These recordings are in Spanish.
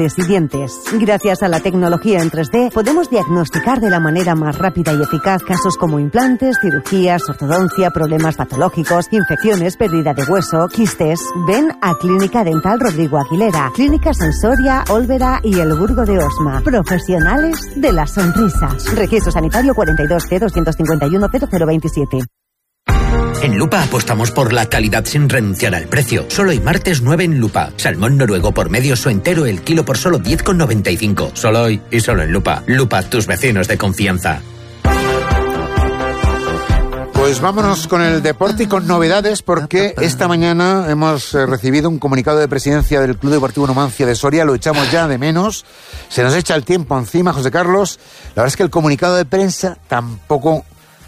y dientes. Gracias a la tecnología en 3D, podemos diagnosticar de la manera más rápida y eficaz casos como implantes, cirugías, ortodoncia, problemas patológicos, infecciones, pérdida de hueso, quistes. Ven a Clínica Dental Rodrigo Aguilera, Clínica Sensoria, Olvera y El Burgo de Osma. Profesionales de la sonrisa. Registro sanitario 42C-251-0027. En Lupa apostamos por la calidad sin renunciar al precio. Solo hoy martes 9 en Lupa. Salmón noruego por medio o entero el kilo por solo 10,95. Solo hoy y solo en Lupa. Lupa, tus vecinos de confianza. Pues vámonos con el deporte y con novedades, porque esta mañana hemos recibido un comunicado de presidencia del Club Deportivo Numancia de Soria. Lo echamos ya de menos. Se nos echa el tiempo encima, José Carlos. La verdad es que el comunicado de prensa tampoco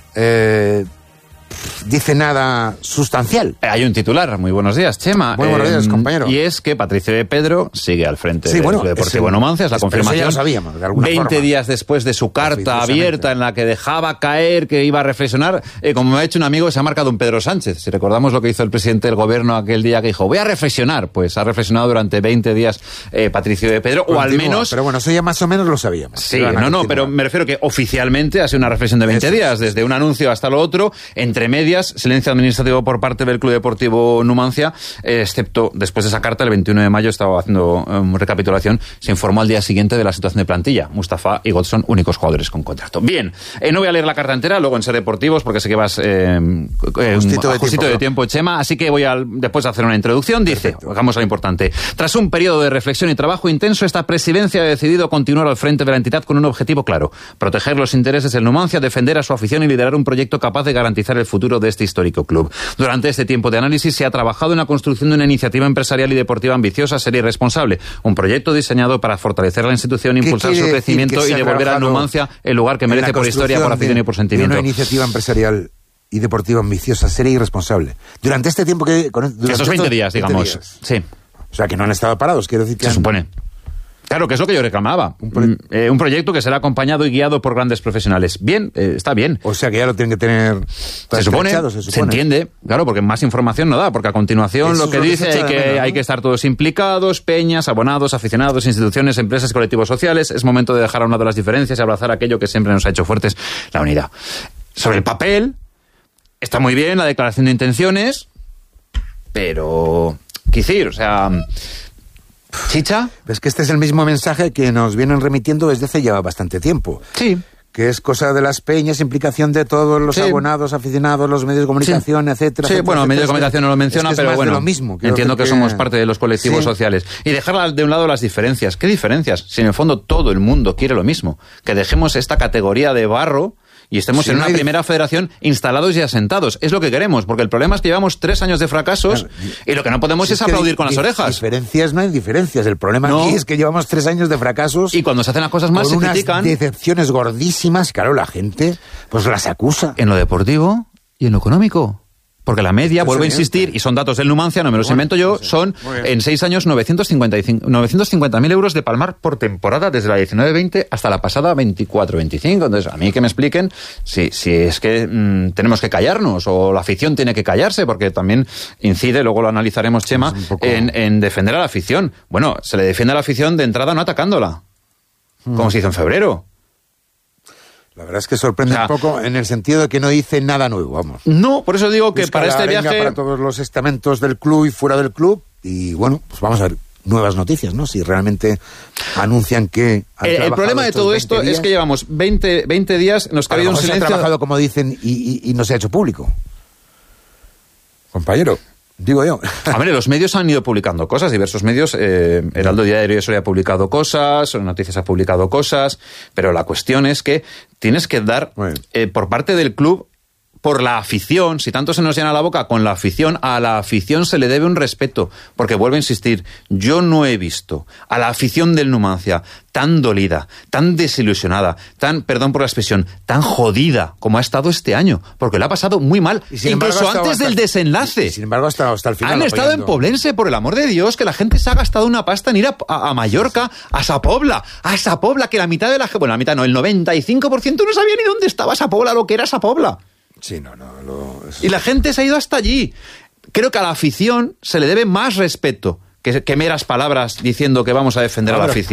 dice nada sustancial. Hay un titular. Muy buenos días, Chema. Muy buenos días, compañero. Y es que Patricio de Pedro sigue al frente del Club Deportivo Numancia. Es la confirmación. Ya lo sabíamos, de alguna 20 forma. días después de su carta abierta en la que dejaba caer que iba a reflexionar, como me ha hecho un amigo, se ha marcado un Pedro Sánchez. Si recordamos lo que hizo el presidente del gobierno aquel día que dijo, voy a reflexionar. Pues ha reflexionado durante 20 días Patricio de Pedro, o al menos... Pero bueno, eso ya más o menos lo sabíamos. Sí, pero me refiero que oficialmente ha sido una reflexión de 20 días, desde un anuncio hasta lo otro, entre medias, silencio administrativo por parte del Club Deportivo Numancia, excepto después de esa carta, el 21 de mayo, estaba haciendo recapitulación, se informó al día siguiente de la situación de plantilla. Mustafa y Godson, únicos jugadores con contrato. Bien, no voy a leer la carta entera, luego en Ser Deportivos, porque sé que vas justito de tiempo, Chema, así que voy después a hacer una introducción. Dice, hagamos lo importante. Tras un periodo de reflexión y trabajo intenso, esta presidencia ha decidido continuar al frente de la entidad con un objetivo claro: proteger los intereses del Numancia, defender a su afición y liderar un proyecto capaz de garantizar el futuro de este histórico club. Durante este tiempo de análisis se ha trabajado en la construcción de una iniciativa empresarial y deportiva ambiciosa, seria y responsable. Un proyecto diseñado para fortalecer la institución, impulsar su crecimiento y devolver al Numancia el lugar que merece por historia, por afición y por sentimiento. Una iniciativa empresarial y deportiva ambiciosa, seria y responsable. Durante este tiempo que... Esos 20 días, digamos. Sí. O sea, que no han estado parados, quiero decir que... Se supone. Claro, que es lo que yo reclamaba. Un proyecto que será acompañado y guiado por grandes profesionales. Bien, está bien. O sea, que ya lo tienen que tener... Se supone, se entiende. Claro, porque más información no da, porque a continuación lo que dice hay que estar todos implicados, peñas, abonados, aficionados, instituciones, empresas, colectivos sociales. Es momento de dejar a un lado las diferencias y abrazar aquello que siempre nos ha hecho fuertes, la unidad. Sobre el papel, está muy bien la declaración de intenciones, pero... ¿Qué decir? O sea... ¿Chicha? Es que este es el mismo mensaje que nos vienen remitiendo desde hace ya bastante tiempo. Sí. Que es cosa de las peñas, implicación de todos los abonados, aficionados, los medios de comunicación, etcétera. Sí, bueno, medios de comunicación no lo menciona, es que pero bueno, de lo mismo, entiendo que somos parte de los colectivos sociales. Y dejar de un lado las diferencias. ¿Qué diferencias? Si en el fondo todo el mundo quiere lo mismo. Que dejemos esta categoría de barro y estemos en una primera federación instalados y asentados. Es lo que queremos, porque el problema es que llevamos 3 años de fracasos y lo que no podemos es aplaudir con las orejas. Diferencias no hay diferencias. El problema aquí es que llevamos 3 años de fracasos. Y cuando se hacen las cosas mal se critican. Unas decepciones gordísimas, claro, la gente pues las acusa. En lo deportivo y en lo económico. Porque la media, vuelvo a insistir, y son datos del Numancia, no me los invento yo, son en 6 años 950.000 euros de palmar por temporada, desde la 19-20 hasta la pasada 24-25. Entonces, a mí que me expliquen si es que tenemos que callarnos, o la afición tiene que callarse, porque también incide, luego lo analizaremos, Chema, en defender a la afición. Bueno, se le defiende a la afición de entrada no atacándola, como se hizo en febrero. La verdad es que sorprende un poco en el sentido de que no dice nada nuevo, vamos. No, por eso digo que para este viaje... para todos los estamentos del club y fuera del club, y bueno, pues vamos a ver nuevas noticias, ¿no? Si realmente anuncian que... El problema de todo esto es que llevamos 20 días, nos ha habido un silencio... Se ha trabajado, como dicen, y no se ha hecho público. Compañero... Digo yo. A ver, los medios han ido publicando cosas, diversos medios. Heraldo Diario de Soria ha publicado cosas, Noticias ha publicado cosas, pero la cuestión es que tienes que dar, por parte del club, por la afición, si tanto se nos llena la boca con la afición, a la afición se le debe un respeto, porque vuelvo a insistir, yo no he visto a la afición del Numancia tan dolida, tan desilusionada, tan, perdón por la expresión, tan jodida como ha estado este año, porque lo ha pasado muy mal, incluso antes del desenlace. Sin embargo, hasta el final. Han estado en Poblense, por el amor de Dios, que la gente se ha gastado una pasta en ir a Mallorca, a Sapobla, que la mitad de la... Bueno, la mitad no, el 95% no sabía ni dónde estaba Sapobla, lo que era Sapobla. Sí, Y la gente se ha ido hasta allí. Creo que a la afición se le debe más respeto que meras palabras diciendo que vamos a defender a la afición.